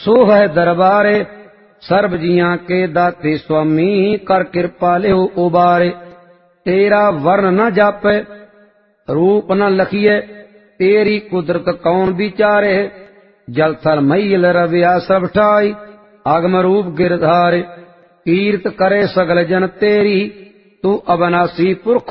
सो है दरबारे सर्ब जियां के दाते स्वामी कर कृपा लियो उबारे। तेरा वर्ण न जापे रूप न लखिए तेरी कुदरत कौन विचारे। जल थल मईल रविया सब ठाई आगम रूप गिरधारे। कीर्त करे सगल जन तेरी तू अबनासी पुरख